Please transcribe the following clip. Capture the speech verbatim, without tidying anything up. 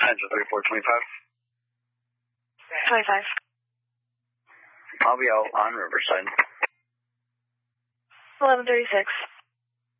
Central thirty-four twenty-five. twenty-five. I'll be out on Riverside. eleven thirty-six.